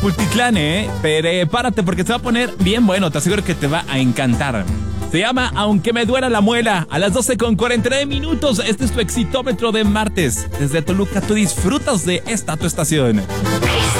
Multitlán, prepárate porque se va a poner bien bueno, te aseguro que te va a encantar. Se llama Aunque me duela la muela, a las 12:49. Este es tu exitómetro de martes. Desde Toluca tú disfrutas de esta tu estación.